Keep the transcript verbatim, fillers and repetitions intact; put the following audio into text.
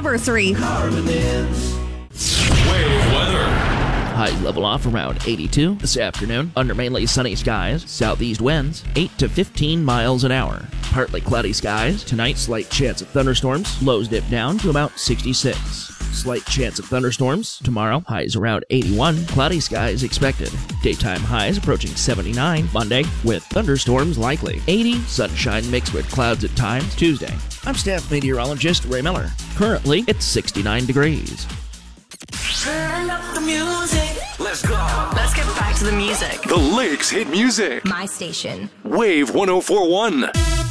anniversary. Wave weather. Highs level off around eighty-two this afternoon under mainly sunny skies. Southeast winds eight to fifteen miles an hour. Partly cloudy skies. Tonight, slight chance of thunderstorms. Lows dip down to about sixty-six. Slight chance of thunderstorms. Tomorrow, highs around eighty-one. Cloudy skies expected. Daytime highs approaching seventy-nine. Monday, with thunderstorms likely. eighty. Sunshine mixed with clouds at times. Tuesday. I'm staff meteorologist Ray Miller. Currently, it's sixty-nine degrees. Turn up the music. Let's go. Let's get back to the music. The Lakes hit music. My station. Wave one oh four one.